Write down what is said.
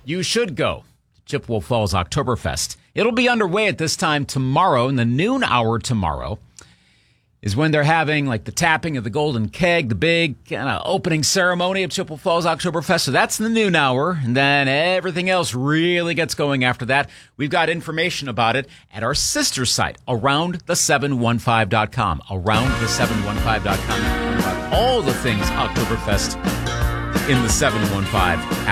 you should go to Chippewa Falls Oktoberfest. It'll be underway at this time tomorrow, in the noon hour tomorrow, is when they're having like the tapping of the golden keg, the big kind of opening ceremony of Chippewa Falls Oktoberfest. So that's the noon hour, and then everything else really gets going after that. We've got information about it at our sister site, aroundthe715.com. Aroundthe715.com. About all the things Oktoberfest in the 715